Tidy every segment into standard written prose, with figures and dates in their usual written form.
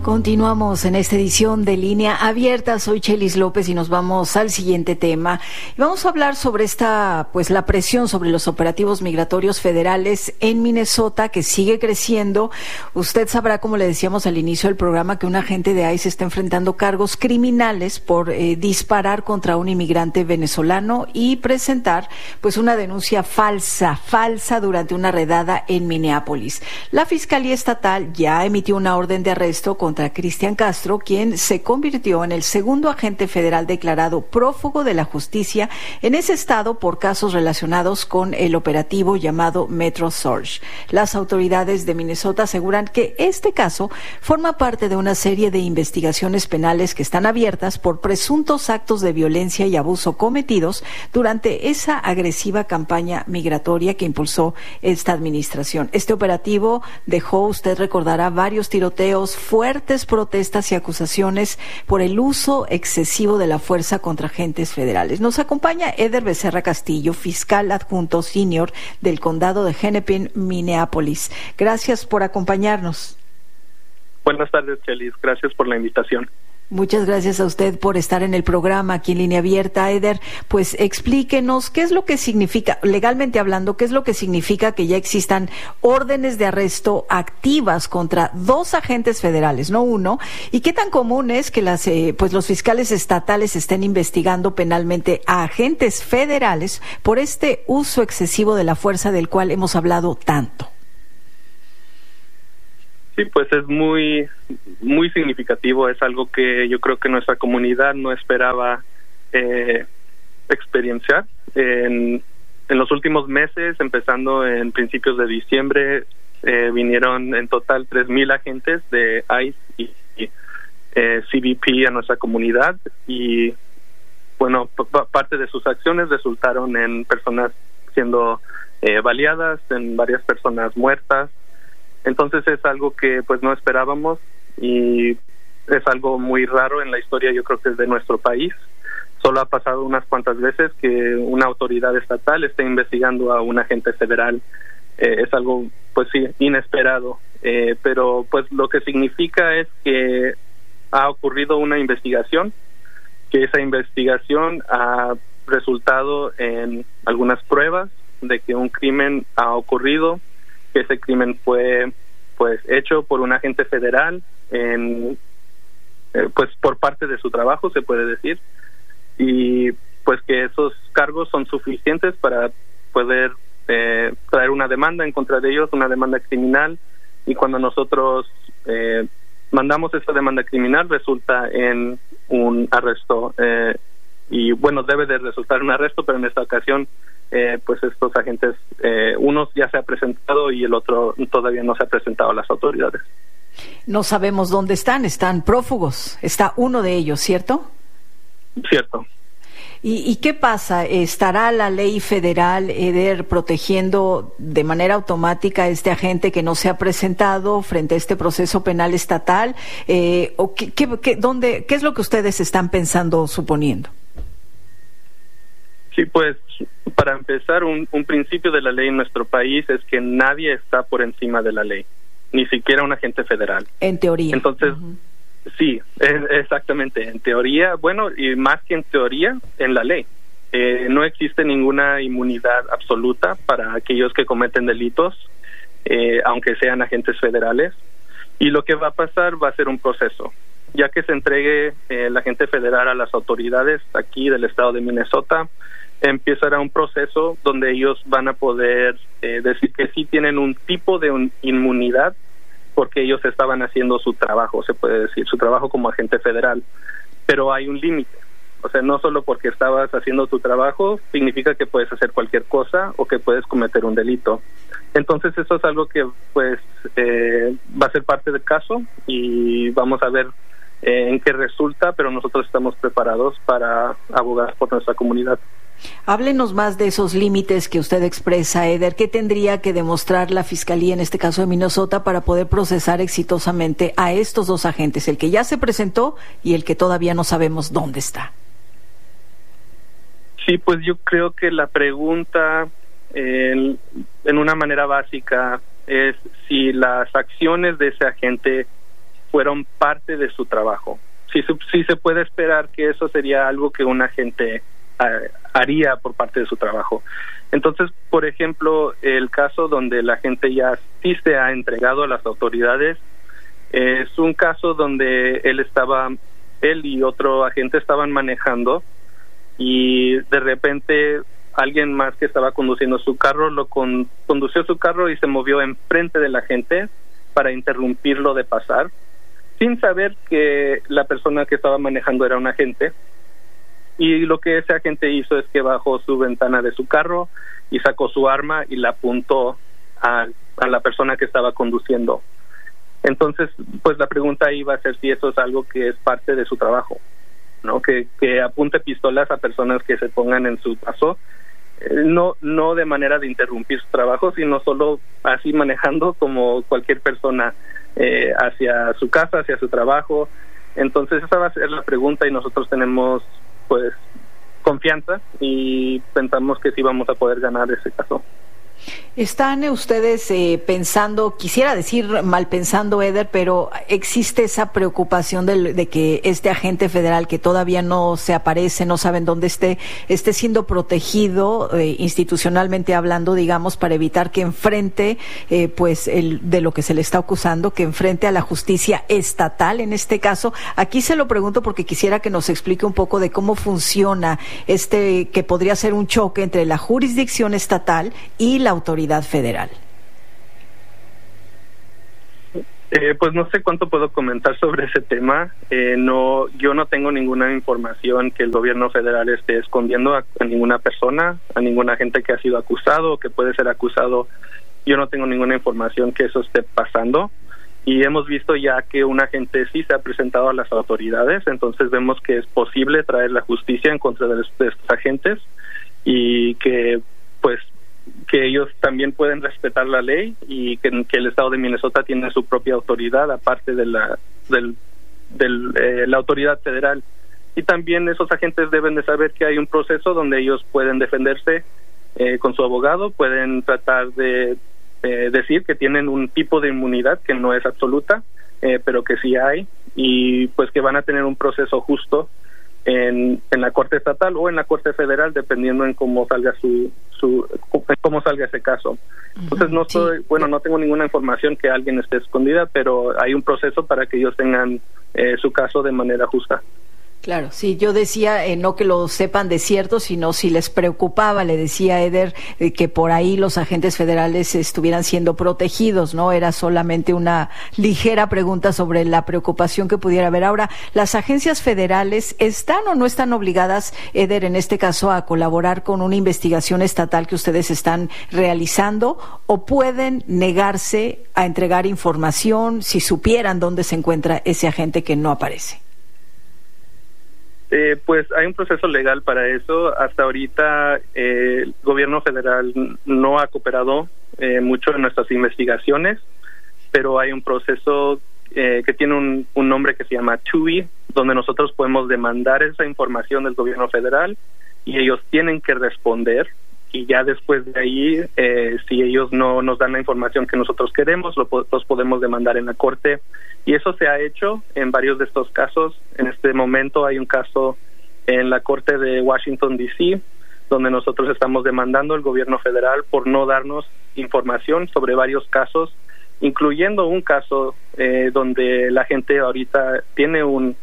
Continuamos en esta edición de Línea Abierta. Soy Chelis López y nos vamos al siguiente tema. Y vamos a hablar sobre la presión sobre los operativos migratorios federales en Minnesota, que sigue creciendo. Usted sabrá, como le decíamos al inicio del programa, que un agente de ICE está enfrentando cargos criminales por disparar contra un inmigrante venezolano y presentar una denuncia falsa durante una redada en Minneapolis. La Fiscalía Estatal ya emitió una orden de arresto contra Cristian Castro, quien se convirtió en el segundo agente federal declarado prófugo de la justicia en ese estado por casos relacionados con el operativo llamado Metro Surge. Las autoridades de Minnesota aseguran que este caso forma parte de una serie de investigaciones penales que están abiertas por presuntos actos de violencia y abuso cometidos durante esa agresiva campaña migratoria que impulsó esta administración. Este operativo dejó, usted recordará, varios tiroteos, fuertes protestas y acusaciones por el uso excesivo de la fuerza contra agentes federales. Nos acompaña Eder Becerra Castillo, fiscal adjunto senior del condado de Hennepin, Minneapolis. Gracias por acompañarnos. Buenas tardes, Chelis. Gracias por la invitación. Muchas gracias a usted por estar en el programa aquí en Línea Abierta. Eder, pues explíquenos qué es lo que significa, legalmente hablando, qué es lo que significa que ya existan órdenes de arresto activas contra 2 agentes federales, no uno, y qué tan común es que los fiscales estatales estén investigando penalmente a agentes federales por este uso excesivo de la fuerza del cual hemos hablado tanto. Sí, pues es muy significativo, es algo que yo creo que nuestra comunidad no esperaba experienciar. En los últimos meses, empezando en principios de diciembre, vinieron en total 3,000 agentes de ICE y CBP a nuestra comunidad y, bueno, parte de sus acciones resultaron en personas siendo baleadas, en varias personas muertas. Entonces es algo que pues no esperábamos y es algo muy raro en la historia, yo creo que es de nuestro país. Solo ha pasado unas cuantas veces que una autoridad estatal esté investigando a un agente federal. Es algo pues sí, inesperado, pero pues lo que significa es que ha ocurrido una investigación, que esa investigación ha resultado en algunas pruebas de que un crimen ha ocurrido, que ese crimen fue pues hecho por un agente federal pues por parte de su trabajo, se puede decir, y pues que esos cargos son suficientes para poder traer una demanda en contra de ellos, una demanda criminal, y cuando nosotros mandamos esa demanda criminal resulta en un arresto, y bueno, debe de resultar un arresto, pero en esta ocasión pues estos agentes, uno ya se ha presentado y el otro todavía no se ha presentado a las autoridades. No sabemos dónde están prófugos. Está uno de ellos, ¿cierto? Cierto. ¿Y qué pasa? ¿Estará la ley federal, Eder, protegiendo de manera automática a este agente que no se ha presentado frente a este proceso penal estatal? ¿O qué es lo que ustedes están pensando, suponiendo? Sí, pues para empezar, un principio de la ley en nuestro país es que nadie está por encima de la ley, ni siquiera un agente federal. En teoría. Entonces, sí, exactamente, en teoría, bueno, y más que en teoría, en la ley. No existe ninguna inmunidad absoluta para aquellos que cometen delitos, aunque sean agentes federales. Y lo que va a pasar va a ser un proceso. Ya que se entregue el agente federal a las autoridades aquí del estado de Minnesota, empezará un proceso donde ellos van a poder decir que sí tienen un tipo de inmunidad porque ellos estaban haciendo su trabajo, se puede decir, su trabajo como agente federal. Pero hay un límite. O sea, no solo porque estabas haciendo tu trabajo significa que puedes hacer cualquier cosa o que puedes cometer un delito. Entonces eso es algo que pues va a ser parte del caso y vamos a ver en qué resulta, pero nosotros estamos preparados para abogar por nuestra comunidad. Háblenos más de esos límites que usted expresa, Eder. ¿Qué tendría que demostrar la Fiscalía, en este caso de Minnesota, para poder procesar exitosamente a estos 2 agentes, el que ya se presentó y el que todavía no sabemos dónde está? Sí, pues yo creo que la pregunta, en una manera básica, es si las acciones de ese agente fueron parte de su trabajo. Sí se puede esperar que eso sería algo que un agente haría por parte de su trabajo. Entonces, por ejemplo, el caso donde la gente ya sí se ha entregado a las autoridades es un caso donde él y otro agente estaban manejando y de repente alguien más que estaba conduciendo su carro condució su carro y se movió enfrente de la gente para interrumpirlo de pasar, sin saber que la persona que estaba manejando era un agente. Y lo que ese agente hizo es que bajó su ventana de su carro y sacó su arma y la apuntó a la persona que estaba conduciendo. Entonces, pues la pregunta ahí va a ser si eso es algo que es parte de su trabajo, ¿no? Que apunte pistolas a personas que se pongan en su paso, no de manera de interrumpir su trabajo, sino solo así manejando como cualquier persona hacia su casa, hacia su trabajo. Entonces esa va a ser la pregunta y nosotros tenemos pues confianza y pensamos que sí vamos a poder ganar ese caso. ¿Están ustedes pensando, quisiera decir mal pensando, Eder, pero existe esa preocupación de que este agente federal que todavía no se aparece, no saben dónde esté siendo protegido institucionalmente hablando, digamos, para evitar que enfrente de lo que se le está acusando, que enfrente a la justicia estatal en este caso? Aquí se lo pregunto porque quisiera que nos explique un poco de cómo funciona que podría ser un choque entre la jurisdicción estatal y la autoridad federal. Pues no sé cuánto puedo comentar sobre ese tema. Yo no tengo ninguna información que el gobierno federal esté escondiendo a ninguna persona, a ningún agente que ha sido acusado o que puede ser acusado. Yo no tengo ninguna información que eso esté pasando. Y hemos visto ya que un agente sí se ha presentado a las autoridades, entonces vemos que es posible traer la justicia en contra de estos agentes y que ellos también pueden respetar la ley y que el estado de Minnesota tiene su propia autoridad aparte de la autoridad federal. Y también esos agentes deben de saber que hay un proceso donde ellos pueden defenderse con su abogado, pueden tratar de decir que tienen un tipo de inmunidad que no es absoluta, pero que sí hay, y pues que van a tener un proceso justo en la corte estatal o en la corte federal, dependiendo en cómo salga cómo salga ese caso. Entonces no tengo ninguna información que alguien esté escondida, pero hay un proceso para que ellos tengan su caso de manera justa. Claro, sí, yo decía no que lo sepan de cierto, sino si les preocupaba, le decía Eder, que por ahí los agentes federales estuvieran siendo protegidos, ¿no? Era solamente una ligera pregunta sobre la preocupación que pudiera haber. Ahora, ¿las agencias federales están o no están obligadas, Eder, en este caso, a colaborar con una investigación estatal que ustedes están realizando, o pueden negarse a entregar información si supieran dónde se encuentra ese agente que no aparece? Pues hay un proceso legal para eso. Hasta ahorita el gobierno federal no ha cooperado mucho en nuestras investigaciones, pero hay un proceso que tiene un nombre que se llama TUI, donde nosotros podemos demandar esa información del gobierno federal y ellos tienen que responder, y ya después de ahí, si ellos no nos dan la información que nosotros queremos, los podemos demandar en la corte. Y eso se ha hecho en varios de estos casos. En este momento hay un caso en la corte de Washington, D.C., donde nosotros estamos demandando al gobierno federal por no darnos información sobre varios casos, incluyendo un caso donde la gente ahorita tiene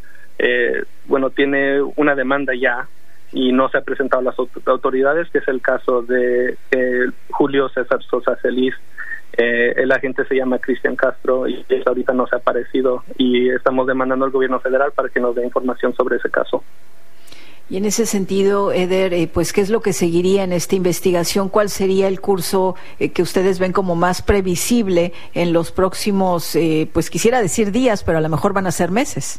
tiene una demanda ya y no se ha presentado a las autoridades, que es el caso de Julio César Sosa Celis. El agente se llama Cristian Castro y ahorita no se ha aparecido, y estamos demandando al gobierno federal para que nos dé información sobre ese caso. Y en ese sentido, Eder, pues, ¿qué es lo que seguiría en esta investigación? ¿Cuál sería el curso que ustedes ven como más previsible en los próximos, pues quisiera decir días, pero a lo mejor van a ser meses?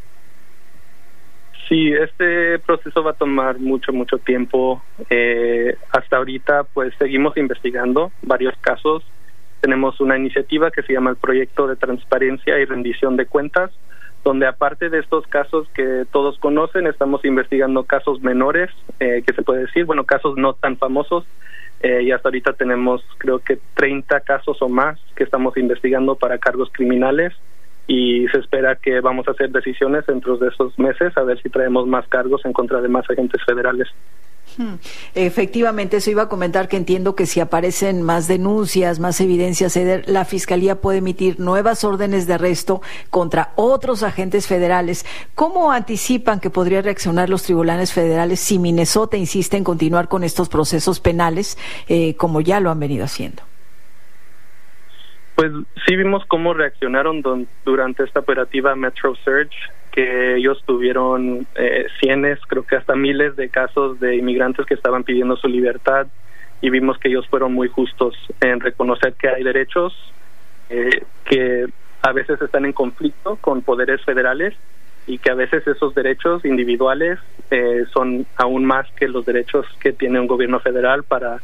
Sí, este proceso va a tomar mucho tiempo. Hasta ahorita, pues, seguimos investigando varios casos. Tenemos una iniciativa que se llama el Proyecto de Transparencia y Rendición de Cuentas, donde aparte de estos casos que todos conocen, estamos investigando casos menores, que se puede decir, casos no tan famosos, y hasta ahorita tenemos creo que 30 casos o más que estamos investigando para cargos criminales, y se espera que vamos a hacer decisiones dentro de esos meses a ver si traemos más cargos en contra de más agentes federales. Efectivamente, eso iba a comentar, que entiendo que si aparecen más denuncias, más evidencias, Eder, la Fiscalía puede emitir nuevas órdenes de arresto contra otros agentes federales. ¿Cómo anticipan que podrían reaccionar los tribunales federales si Minnesota insiste en continuar con estos procesos penales como ya lo han venido haciendo? Pues sí vimos cómo reaccionaron durante esta operativa Metro Surge, que ellos tuvieron cientos, creo que hasta miles de casos de inmigrantes que estaban pidiendo su libertad, y vimos que ellos fueron muy justos en reconocer que hay derechos que a veces están en conflicto con poderes federales y que a veces esos derechos individuales son aún más que los derechos que tiene un gobierno federal para,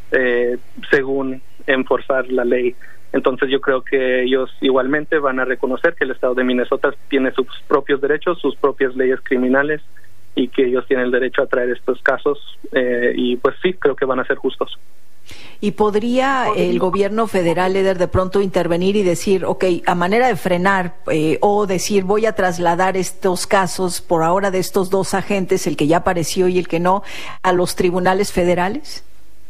según, enforzar la ley. Entonces yo creo que ellos igualmente van a reconocer que el estado de Minnesota tiene sus propios derechos, sus propias leyes criminales, y que ellos tienen el derecho a traer estos casos, y pues sí, creo que van a ser justos. ¿Y podría el gobierno federal, Eder, de pronto intervenir y decir, a manera de frenar, o decir, voy a trasladar estos casos por ahora de estos dos agentes, el que ya apareció y el que no, a los tribunales federales?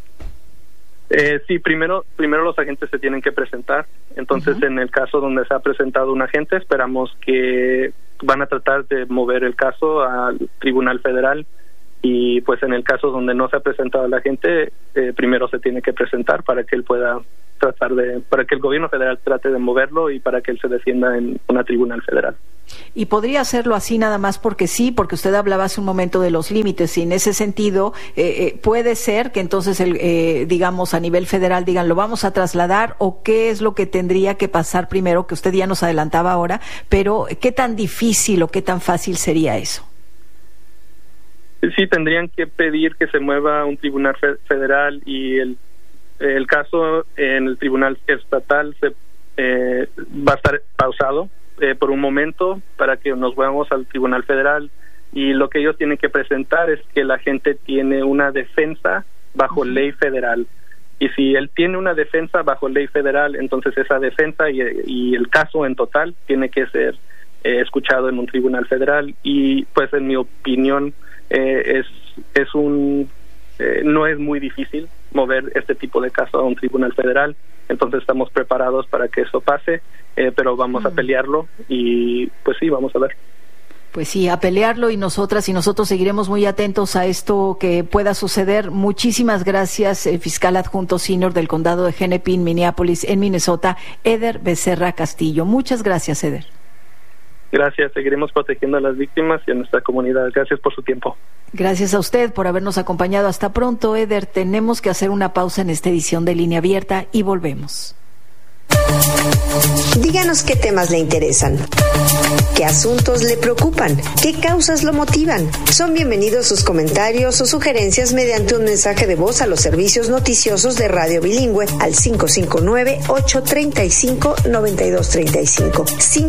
Sí, primero los agentes se tienen que presentar. Entonces, en el caso donde se ha presentado un agente, esperamos que van a tratar de mover el caso al Tribunal Federal, y pues en el caso donde no se ha presentado el agente, primero se tiene que presentar para que él pueda para que el gobierno federal trate de moverlo y para que él se defienda en una tribunal federal. Y podría hacerlo así nada más porque sí, porque usted hablaba hace un momento de los límites, y en ese sentido puede ser que entonces digamos a nivel federal digan, lo vamos a trasladar, o qué es lo que tendría que pasar primero, que usted ya nos adelantaba ahora, pero qué tan difícil o qué tan fácil sería eso. Sí, tendrían que pedir que se mueva un tribunal federal, y el caso en el tribunal estatal va a estar pausado por un momento para que nos vayamos al tribunal federal, y lo que ellos tienen que presentar es que la gente tiene una defensa bajo ley federal, y si él tiene una defensa bajo ley federal, entonces esa defensa y el caso en total tiene que ser escuchado en un tribunal federal. Y pues en mi opinión no es muy difícil mover este tipo de caso a un tribunal federal, entonces estamos preparados para que eso pase, pero vamos a pelearlo, y pues sí, vamos a ver. Pues sí, a pelearlo, y nosotros seguiremos muy atentos a esto que pueda suceder. Muchísimas gracias, fiscal adjunto senior del condado de Hennepin, Minneapolis, en Minnesota, Eder Becerra Castillo. Muchas gracias, Eder. Gracias, seguiremos protegiendo a las víctimas y a nuestra comunidad. Gracias por su tiempo. Gracias a usted por habernos acompañado. Hasta pronto, Eder. Tenemos que hacer una pausa en esta edición de Línea Abierta y volvemos. Díganos qué temas le interesan, qué asuntos le preocupan, qué causas lo motivan. Son bienvenidos sus comentarios o sugerencias mediante un mensaje de voz a los servicios noticiosos de Radio Bilingüe al 559-835-9235.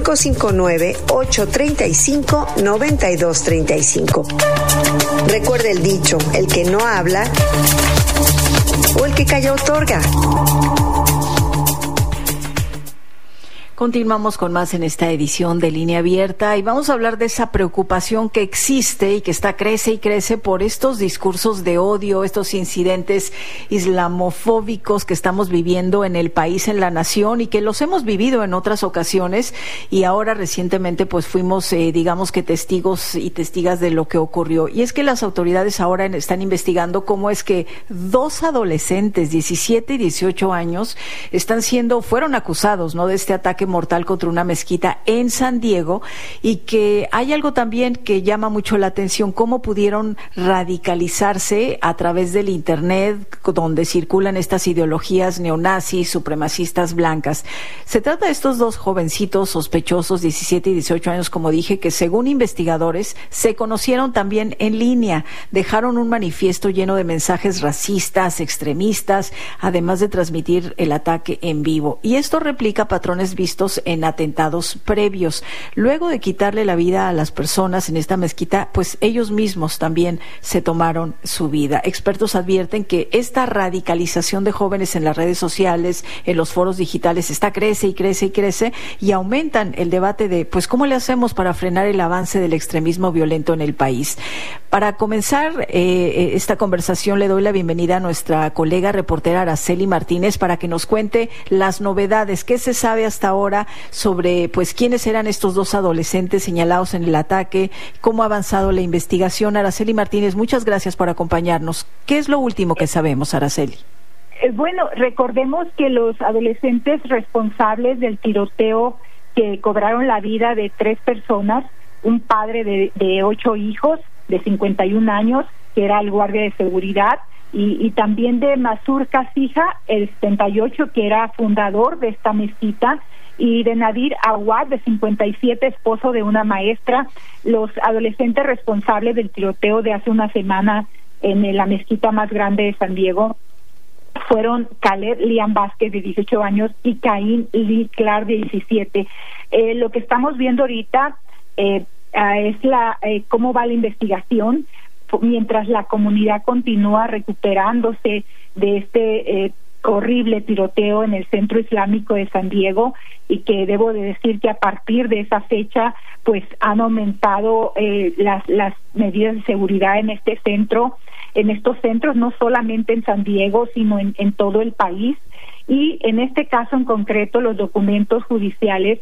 559-835-9235. Recuerde el dicho, el que no habla o el que calla otorga. Continuamos con más en esta edición de Línea Abierta, y vamos a hablar de esa preocupación que existe y que crece y crece por estos discursos de odio, estos incidentes islamofóbicos que estamos viviendo en el país, en la nación, y que los hemos vivido en otras ocasiones, y ahora recientemente pues fuimos digamos que testigos y testigas de lo que ocurrió. Y es que las autoridades ahora están investigando cómo es que dos adolescentes, 17 y 18 años, fueron acusados, ¿no?, de este ataque mortal contra una mezquita en San Diego, y que hay algo también que llama mucho la atención: cómo pudieron radicalizarse a través del internet, donde circulan estas ideologías neonazis, supremacistas blancas. Se trata de estos dos jovencitos sospechosos, 17 y 18 años, como dije, que según investigadores se conocieron también en línea, dejaron un manifiesto lleno de mensajes racistas, extremistas, además de transmitir el ataque en vivo, y esto replica patrones vistos vistos en atentados previos. Luego de quitarle la vida a las personas en esta mezquita, pues ellos mismos también se tomaron su vida. Expertos advierten que esta radicalización de jóvenes en las redes sociales, en los foros digitales, crece y aumentan el debate de pues cómo le hacemos para frenar el avance del extremismo violento en el país. Para comenzar esta conversación le doy la bienvenida a nuestra colega reportera Araceli Martínez para que nos cuente las novedades. ¿Qué se sabe hasta ahora sobre pues quiénes eran estos dos adolescentes señalados en el ataque? ¿Cómo ha avanzado la investigación? Araceli Martínez, muchas gracias por acompañarnos. ¿Qué es lo último que sabemos, Araceli? Bueno, recordemos que los adolescentes responsables del tiroteo que cobraron la vida de 3 personas, un padre de 8 hijos de 51 años, que era el guardia de seguridad, y también de Masur Kasija, el 78, que era fundador de esta mezquita, y de Nadir Awad, de 57, esposo de una maestra, los adolescentes responsables del tiroteo de hace una semana en la mezquita más grande de San Diego, fueron Caleb Liam Vázquez, de 18 años, y Caín Lee Clark, de 17. Lo que estamos viendo ahorita es cómo va la investigación, mientras la comunidad continúa recuperándose de este horrible tiroteo en el Centro Islámico de San Diego, y que debo de decir que a partir de esa fecha pues han aumentado las medidas de seguridad en este centro, en estos centros, no solamente en San Diego, sino en todo el país. Y en este caso en concreto, los documentos judiciales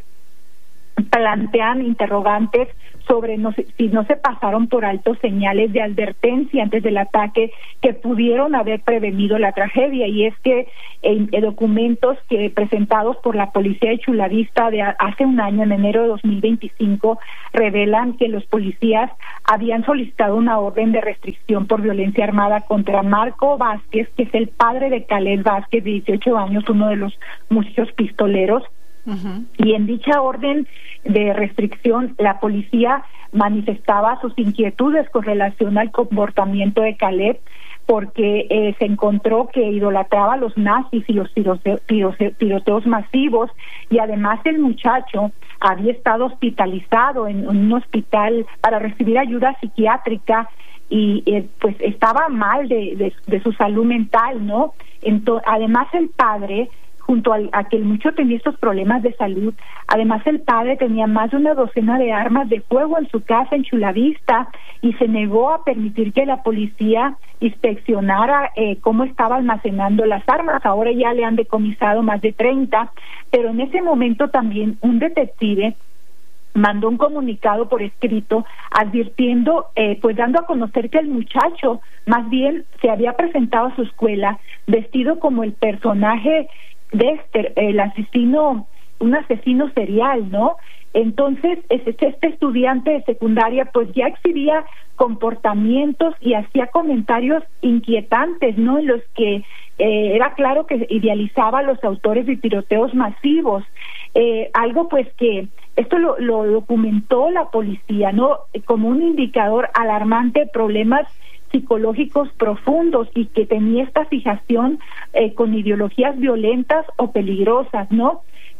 plantean interrogantes sobre si no se pasaron por alto señales de advertencia antes del ataque que pudieron haber prevenido la tragedia. Y es que documentos que presentados por la policía de Chula Vista de hace un año, en enero de 2025, revelan que los policías habían solicitado una orden de restricción por violencia armada contra Marco Vázquez, que es el padre de Caleb Vázquez, de 18 años, uno de los muchos pistoleros. Uh-huh. Y en dicha orden de restricción, la policía manifestaba sus inquietudes con relación al comportamiento de Caleb, porque se encontró que idolatraba a los nazis y los tiroteos masivos, y además el muchacho había estado hospitalizado en un hospital para recibir ayuda psiquiátrica, y pues estaba mal de su salud mental, ¿no? Además el padre, junto a que el muchacho tenía estos problemas de salud, además el padre tenía más de una docena de armas de fuego en su casa en Chula Vista, y se negó a permitir que la policía inspeccionara cómo estaba almacenando las armas. Ahora ya le han decomisado más de 30, pero en ese momento también un detective mandó un comunicado por escrito advirtiendo, pues dando a conocer que el muchacho más bien se había presentado a su escuela vestido como el personaje Dexter, el asesino, un asesino serial, ¿no? Entonces, este estudiante de secundaria pues ya exhibía comportamientos y hacía comentarios inquietantes, ¿no? En los que era claro que idealizaba a los autores de tiroteos masivos. Algo pues que esto lo documentó la policía, ¿no? Como un indicador alarmante de problemas psicológicos profundos, y que tenía esta fijación con ideologías violentas o peligrosas, ¿no?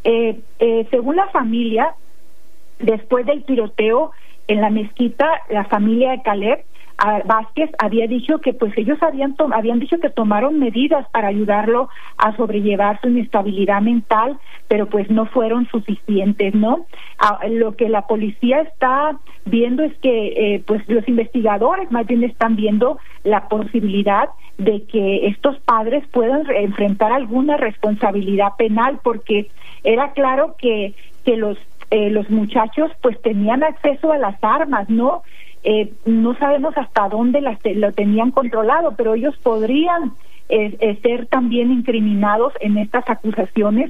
Según la familia, después del tiroteo en la mezquita, la familia de Caleb Vázquez había dicho que pues ellos habían dicho que tomaron medidas para ayudarlo a sobrellevar su inestabilidad mental, pero pues no fueron suficientes, ¿no? Lo que la policía está viendo es que pues los investigadores más bien están viendo la posibilidad de que estos padres puedan enfrentar alguna responsabilidad penal, porque era claro que los muchachos pues tenían acceso a las armas, ¿no? No sabemos hasta dónde lo tenían controlado, pero ellos podrían ser también incriminados en estas acusaciones.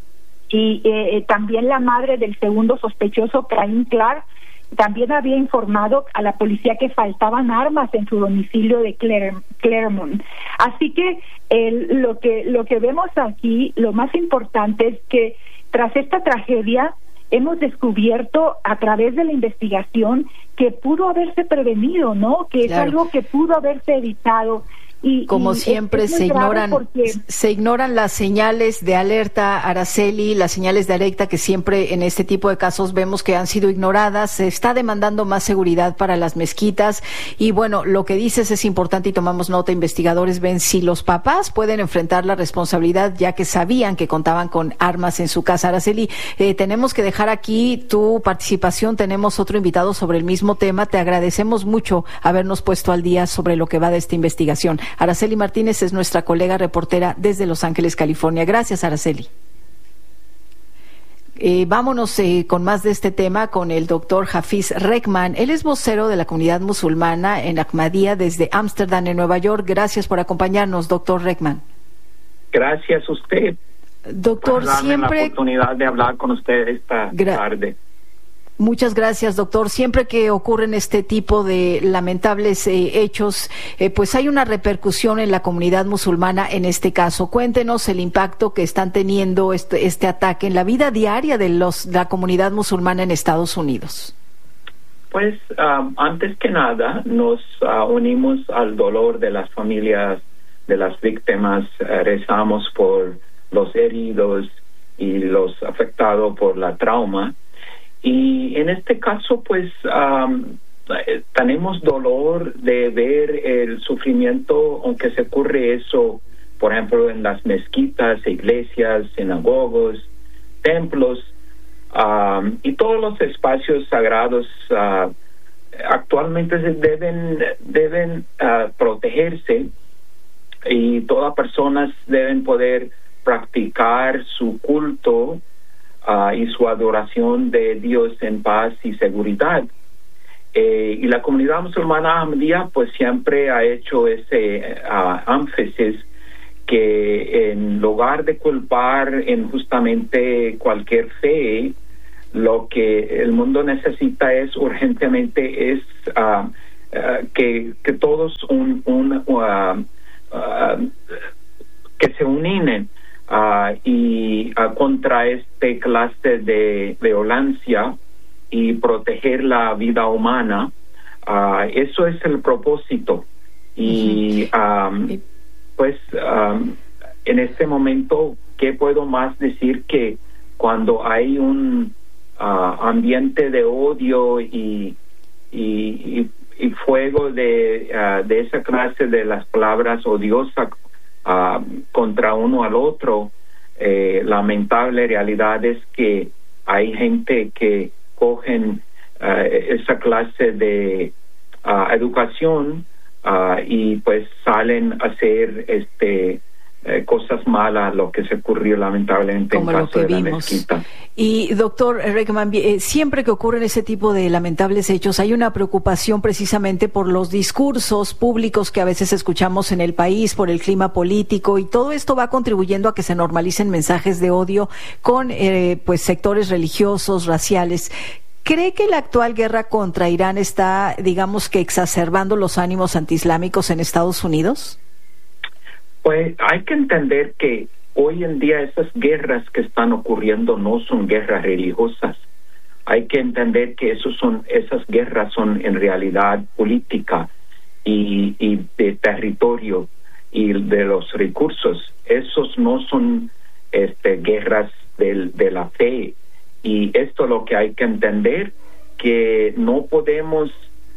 Y también la madre del segundo sospechoso, Caín Clark, también había informado a la policía que faltaban armas en su domicilio de Claremont. Así que lo que vemos aquí, lo más importante es que tras esta tragedia hemos descubierto a través de la investigación que pudo haberse prevenido, ¿no? Que es algo que pudo haberse evitado. Como siempre, se ignoran las señales de alerta, Araceli, las señales de alerta que siempre en este tipo de casos vemos que han sido ignoradas. Se está demandando más seguridad para las mezquitas y bueno, lo que dices es importante y tomamos nota. Investigadores ven si los papás pueden enfrentar la responsabilidad ya que sabían que contaban con armas en su casa. Araceli, tenemos que dejar aquí tu participación. Tenemos otro invitado sobre el mismo tema. Te agradecemos mucho habernos puesto al día sobre lo que va de esta investigación. Araceli Martínez es nuestra colega reportera desde Los Ángeles, California. Gracias, Araceli. Vámonos con más de este tema con el doctor Hafiz Rekman. Él es vocero de la comunidad musulmana en Ahmadiyya desde Ámsterdam, en Nueva York. Gracias por acompañarnos, doctor Rekman. Gracias a usted. Doctor, por darme la oportunidad de hablar con usted esta tarde. Muchas gracias, doctor. Siempre que ocurren este tipo de lamentables hechos, pues hay una repercusión en la comunidad musulmana en este caso. Cuéntenos el impacto que están teniendo este ataque en la vida diaria de la comunidad musulmana en Estados Unidos. Pues antes que nada nos unimos al dolor de las familias de las víctimas, rezamos por los heridos y los afectados por la trauma. Y en este caso, pues, tenemos dolor de ver el sufrimiento, aunque se ocurre eso, por ejemplo, en las mezquitas, iglesias, sinagogos, templos, y todos los espacios sagrados actualmente deben protegerse y todas personas deben poder practicar su culto y su adoración de Dios en paz y seguridad. Y la comunidad musulmana Ahmadiyya pues siempre ha hecho ese énfasis que en lugar de culpar injustamente cualquier fe, lo que el mundo necesita es urgentemente que todos que se unen y contra este clase de violencia y proteger la vida humana. Eso es el propósito. Y en este momento, ¿qué puedo más decir que cuando hay un ambiente de odio y fuego de esa clase de las palabras odiosas contra uno al otro, lamentable realidad es que hay gente que cogen esa clase de educación y pues salen a hacer cosas malas, lo que se ocurrió lamentablemente como en caso de la mezquita. Y doctor Rekman, siempre que ocurren ese tipo de lamentables hechos hay una preocupación precisamente por los discursos públicos que a veces escuchamos en el país, por el clima político, y todo esto va contribuyendo a que se normalicen mensajes de odio con pues sectores religiosos, raciales. ¿Cree que la actual guerra contra Irán está, digamos que, exacerbando los ánimos antiislámicos en Estados Unidos? Pues hay que entender que hoy en día esas guerras que están ocurriendo no son guerras religiosas. Hay que entender que esas guerras son en realidad política y de territorio y de los recursos. Esos no son guerras de la fe. Y esto es lo que hay que entender, que no podemos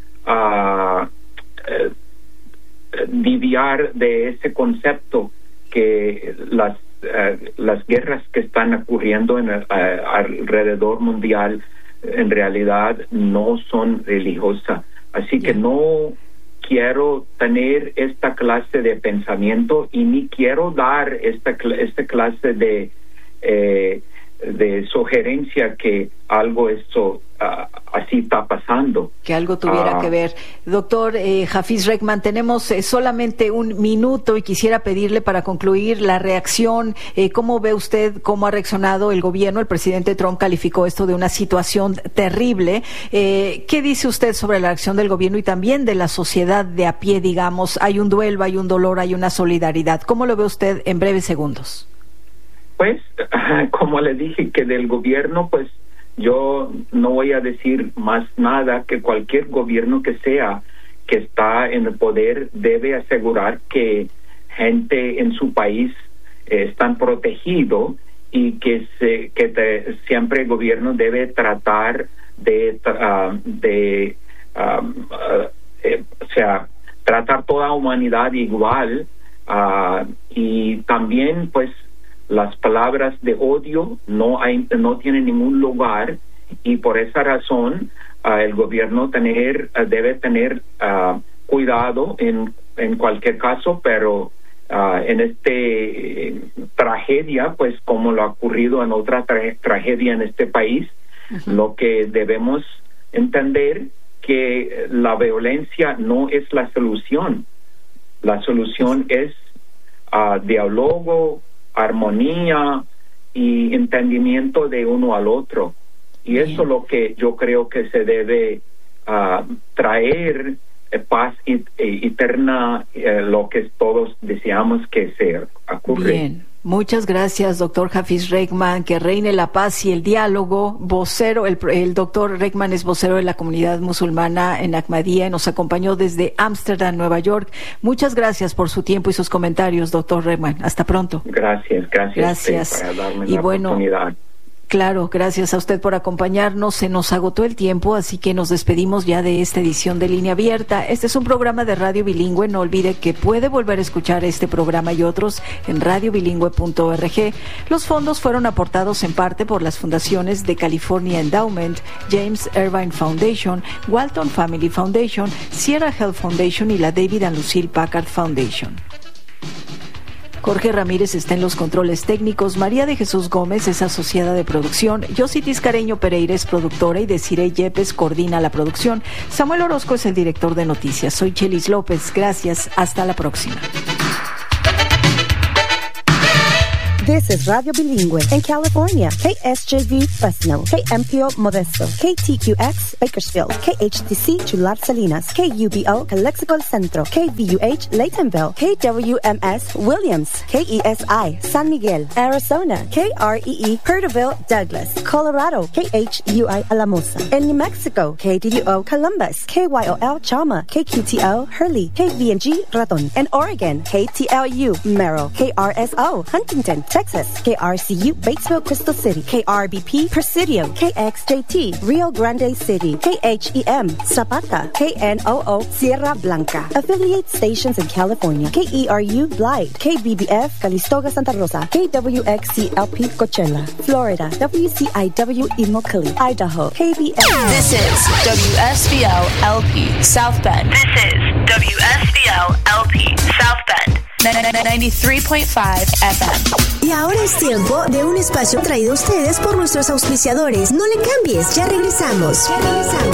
desviar de ese concepto que las guerras que están ocurriendo alrededor mundial en realidad no son religiosas. Así que no quiero tener esta clase de pensamiento y ni quiero dar esta clase de sugerencia que algo así está pasando. Que algo tuviera que ver. Doctor Hafiz Rekman, tenemos solamente un minuto y quisiera pedirle para concluir la reacción. ¿Cómo ve usted cómo ha reaccionado el gobierno? El presidente Trump calificó esto de una situación terrible. ¿Qué dice usted sobre la reacción del gobierno y también de la sociedad de a pie, digamos? Hay un duelo, hay un dolor, hay una solidaridad. ¿Cómo lo ve usted en breves segundos? Pues, como le dije, que del gobierno, pues yo no voy a decir más nada que cualquier gobierno que sea, que está en el poder debe asegurar que gente en su país están protegidos y que siempre el gobierno debe tratar tratar toda la humanidad igual, y también pues las palabras de odio no tienen ningún lugar, y por esa razón el gobierno debe tener cuidado en cualquier caso, pero en tragedia, pues como lo ha ocurrido en otra tragedia en este país, lo que debemos entender que la violencia no es la solución. La solución es diálogo, armonía y entendimiento de uno al otro. Y eso es lo que yo creo que se debe traer paz eterna, lo que todos deseamos que se ocurra. Bien. Muchas gracias, doctor Hafiz Regman. Que reine la paz y el diálogo. Vocero, el doctor Regman es vocero de la comunidad musulmana en Ahmadiyya y nos acompañó desde Ámsterdam, Nueva York. Muchas gracias por su tiempo y sus comentarios, doctor Regman. Hasta pronto. Gracias. Para darme la oportunidad. Claro, gracias a usted por acompañarnos. Se nos agotó el tiempo, así que nos despedimos ya de esta edición de Línea Abierta. Este es un programa de Radio Bilingüe. No olvide que puede volver a escuchar este programa y otros en radiobilingüe.org. Los fondos fueron aportados en parte por las fundaciones de California Endowment, James Irvine Foundation, Walton Family Foundation, Sierra Health Foundation y la David and Lucille Packard Foundation. Jorge Ramírez está en los controles técnicos, María de Jesús Gómez es asociada de producción, Yositis Careño Pereira es productora y Desiree Yepes coordina la producción. Samuel Orozco es el director de noticias. Soy Chelis López. Gracias. Hasta la próxima. This is Radio Bilingüe in California, KSJV Fresno, KMPO Modesto, KTQX Bakersfield, KHTC Chular Salinas, KUBO Calexico El Centro, KVUH Laytonville, KWMS Williams, KESI San Miguel, Arizona, KREE Perterville Douglas, Colorado, KHUI Alamosa, in New Mexico, KDDO Columbus, KYOL Chama, KQTO Hurley, KVNG Raton, in Oregon, KTLU Merrill, KRSO Huntington, Texas, KRCU Batesville Crystal City, KRBP Presidio, KXJT Rio Grande City, KHEM Zapata, KNOO Sierra Blanca. Affiliate stations in California, KERU Blythe, KBBF Calistoga Santa Rosa, KWXCLP Coachella, Florida, WCIW Immokalee, Idaho, KBS. This is WSBL LP South Bend. This is WSBL LP South Bend. 93.5 FM. Y ahora es tiempo de un espacio traído a ustedes por nuestros auspiciadores. No le cambies, ya regresamos.